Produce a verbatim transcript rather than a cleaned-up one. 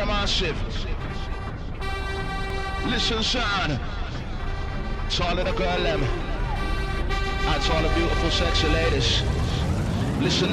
a massive. Listen, son. To all of the girl them. And to all the beautiful sexy ladies. Listen